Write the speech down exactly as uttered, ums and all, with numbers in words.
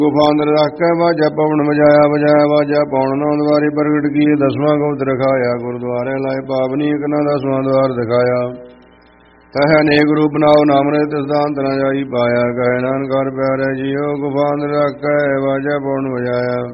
ਗੁਫਾ ਅੰਦਰ ਰੱਖ ਕੇ ਵਾਜਾ ਪਵਨ ਵਜਾਇਆ ਵਜਾਇਆ ਵਾਜਾ ਪੌਣ ਨੌ ਦੁਆਰੀ ਪ੍ਰਗਟ ਕੀਏ ਦਸਵਾਂ ਗੁਪਤ ਰਖਾਇਆ ਗੁਰਦੁਆਰੇ ਲਾਏ ਪਾਵਨੀ ਇਕਨਾ ਦਸਵਾਂ ਦੁਆਰ ਦਿਖਾਇਆ ਤਹ ਅਨੇਕ ਰੂਪ ਨਾਉ ਨਾਮ ਰੇ ਤਿਸਦਾਂਤ ਨ ਜਾਈ ਪਾਇਆ ਕਹਿ ਨਾਨਕ ਹਰਿ ਪਿਆਰੇ ਜੀਓ ਗੁਫਾ ਅੰਦਰ ਰੱਖ ਕੇ ਵਾਜਾ ਪਵਨ ਵਜਾਇਆ